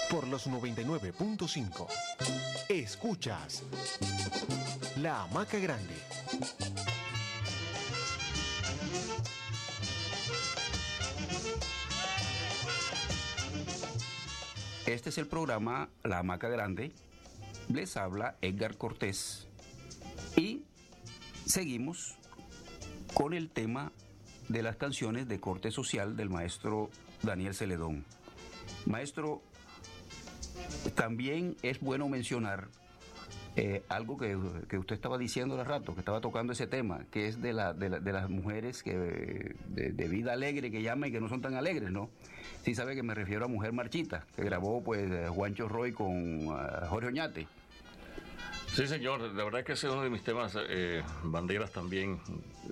por los 99.5. Escuchas La Hamaca Grande. Este es el programa La Hamaca Grande. Les habla Edgar Cortés y seguimos con el tema de las canciones de corte social del maestro Daniel Celedón. Maestro, también es bueno mencionar algo que usted estaba diciendo hace rato, que estaba tocando ese tema, que es de las mujeres de vida alegre que llaman y que no son tan alegres, ¿no? Sí sabe que me refiero a Mujer Marchita, que grabó pues Juancho Roy con Jorge Oñate. Sí, señor, la verdad es que ese es uno de mis temas banderas también.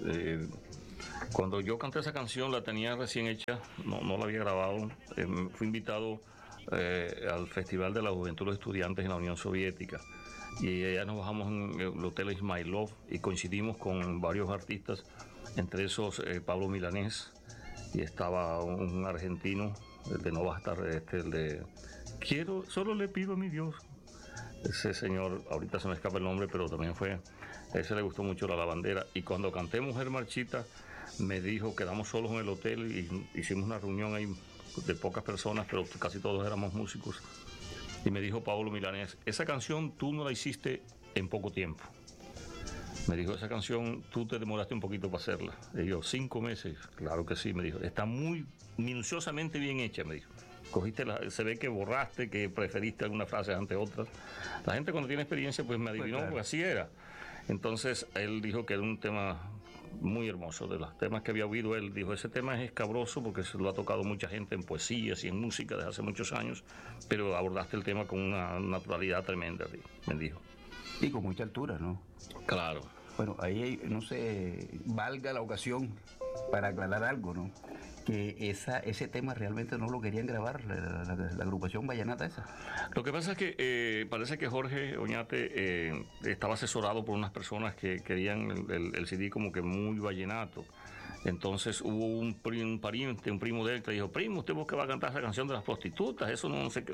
Cuando yo canté esa canción la tenía recién hecha, no la había grabado. Fui invitado al Festival de la Juventud de los Estudiantes en la Unión Soviética y allá nos bajamos en el Hotel Ismailov y coincidimos con varios artistas, entre esos Pablo Milanés, y estaba un argentino, el de No Basta, el de Solo le pido a mi Dios. Ese señor, ahorita se me escapa el nombre, pero también a ese le gustó mucho la bandera. Y cuando canté Mujer Marchita, me dijo, quedamos solos en el hotel y hicimos una reunión ahí de pocas personas, pero casi todos éramos músicos. Y me dijo Pablo Milanés, esa canción tú no la hiciste en poco tiempo. Me dijo, esa canción tú te demoraste un poquito para hacerla. Y yo, 5 meses. Claro que sí, me dijo. Está muy minuciosamente bien hecha, me dijo. Se ve que borraste, que preferiste algunas frases ante otras. La gente cuando tiene experiencia pues me adivinó, pues así era. Entonces él dijo que era un tema muy hermoso. De los temas que había oído él, dijo, ese tema es escabroso porque se lo ha tocado mucha gente en poesías y en música desde hace muchos años, pero abordaste el tema con una naturalidad tremenda, me dijo. Y con mucha altura, ¿no? Claro. Bueno, ahí no sé, valga la ocasión para aclarar algo, ¿no? Que ese tema realmente no lo querían grabar, la agrupación vallenata esa. Lo que pasa es que parece que Jorge Oñate estaba asesorado por unas personas que querían el CD como que muy vallenato. Entonces hubo un pariente, un primo de él que dijo, primo, usted que va a cantar esa canción de las prostitutas, eso no sé,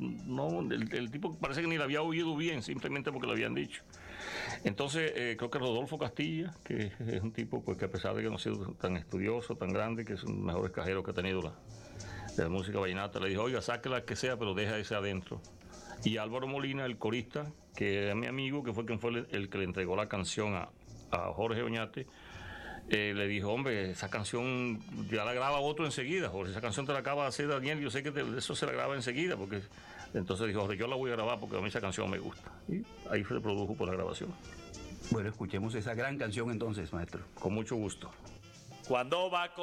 el tipo parece que ni la había oído bien, simplemente porque lo habían dicho. Entonces creo que Rodolfo Castilla, que es un tipo pues que a pesar de que no ha sido tan estudioso, tan grande, que es un mejor cajero que ha tenido la música vallenata, le dijo, oiga, sáquela que sea, pero deja ese adentro. Y Álvaro Molina, el corista, que era mi amigo, que fue quien fue el que le entregó la canción a Jorge Oñate, le dijo, hombre, esa canción ya la graba otro enseguida, Jorge, esa canción te la acaba de hacer Daniel, yo sé que eso se la graba enseguida, porque entonces dijo, Jorge, yo la voy a grabar porque a mí esa canción me gusta. Y ahí se produjo por la grabación. Bueno, escuchemos esa gran canción entonces, maestro. Con mucho gusto. Cuando va